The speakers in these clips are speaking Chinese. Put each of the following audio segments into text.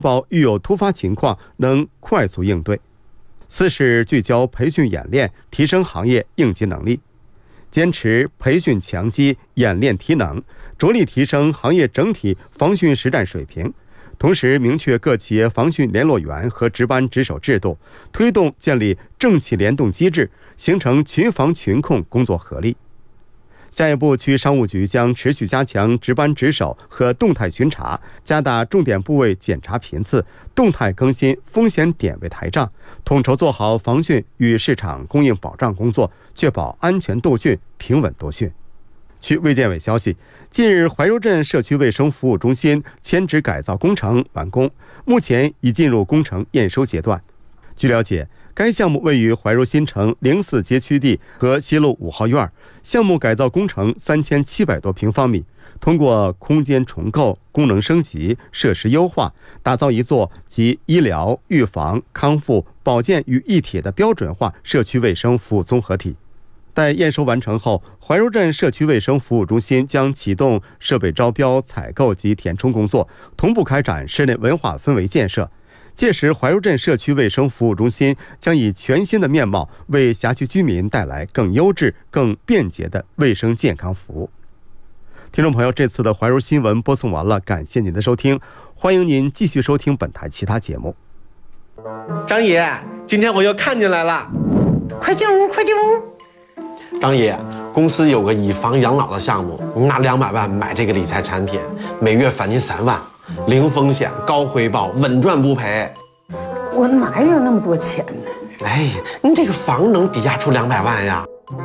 保遇有突发情况能快速应对。四是聚焦培训演练，提升行业应急能力，坚持培训强基，演练提能，着力提升行业整体防汛实战水平。同时明确各企业防汛联络员和值班值守制度，推动建立政企联动机制，形成群防群控工作合力。下一步，区商务局将持续加强值班值守和动态巡查，加大重点部位检查频次，动态更新风险点位台账，统筹做好防汛与市场供应保障工作，确保安全度汛、平稳度汛。据卫健委消息，近日怀柔镇社区卫生服务中心迁址改造工程完工，目前已进入工程验收阶段。据了解，该项目位于怀柔新城04街区地和西路5号院，项目改造工程3700多平方米，通过空间重构、功能升级、设施优化，打造一座集医疗、预防、康复、保健于一体的标准化社区卫生服务综合体。待验收完成后，怀柔镇社区卫生服务中心将启动设备招标、采购及填充工作，同步开展室内文化氛围建设。届时，怀柔镇社区卫生服务中心将以全新的面貌，为辖区居民带来更优质、更便捷的卫生健康服务。听众朋友，这次的怀柔新闻播送完了，感谢您的收听，欢迎您继续收听本台其他节目。 张爷，今天我又看进来了， 快进屋，快进屋。 张爷，公司有个以房养老的项目，你拿200万买这个理财产品，每月返您3万，零风险、高回报、稳赚不赔。 我哪有那么多钱呢？ 哎，你这个房能抵押出200万呀？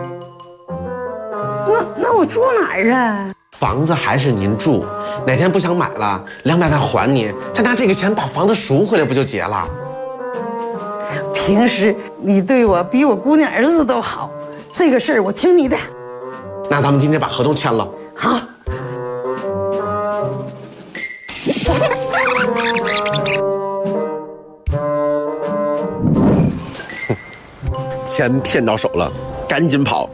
那我住哪儿啊？ 房子还是您住，哪天不想买了，200万还你，再拿这个钱把房子赎回来，不就结了？ 平时你对我比我姑娘儿子都好。这个事儿我听你的。 那咱们今天把合同签了。 好。 钱骗到手了，赶紧跑！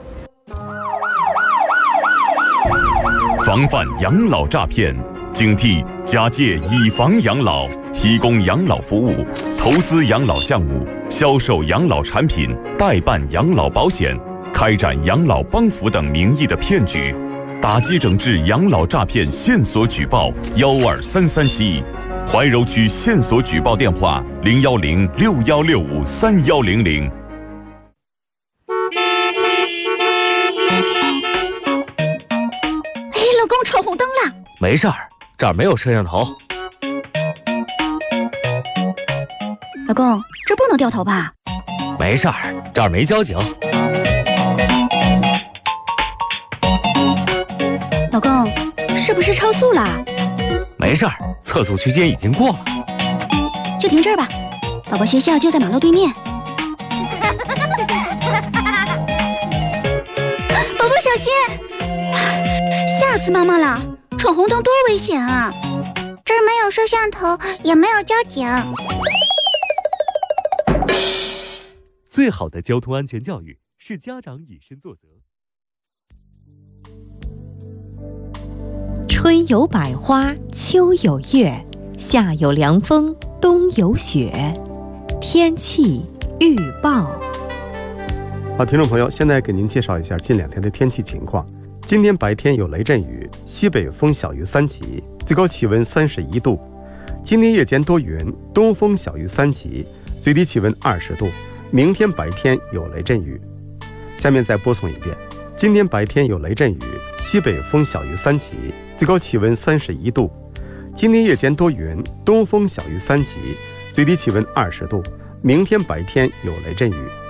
防范养老诈骗，警惕假借以房养老、提供养老服务、投资养老项目、销售养老产品、代办养老保险、开展养老帮扶等名义的骗局，打击整治养老诈骗线索举报12337，怀柔区线索举报电话01061653100。 哎，老公，闯红灯了。 没事儿，这儿没有摄像头。 老公，这不能掉头吧？ 没事儿，这儿没交警。 老公，是不是超速了？ 没事儿，测速区间已经过了。 就停这儿吧，宝宝学校就在马路对面。宝宝小心，吓死妈妈了！闯红灯多危险啊！ 这儿没有摄像头，也没有交警。 最好的交通安全教育是家长以身作则。 春有百花，秋有月，夏有凉风，冬有雪。天气预报。 好，听众朋友，现在给您介绍一下近2天的天气情况。今天白天有雷阵雨，西北风小于3级，最高气温31度。今天夜间多云，东风小于3级，最低气温20度。明天白天有雷阵雨。下面再播送一遍。今天白天有雷阵雨，西北风小于3级，最高气温31度。今天夜间多云，东风小于3级，最低气温20度。明天白天有雷阵雨。